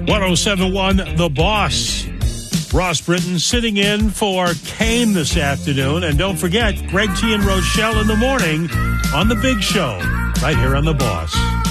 1071 The Boss. Ross Britton sitting in for Kane this afternoon. And don't forget, Greg T and Rochelle in the morning on The Big Show, right here on The Boss.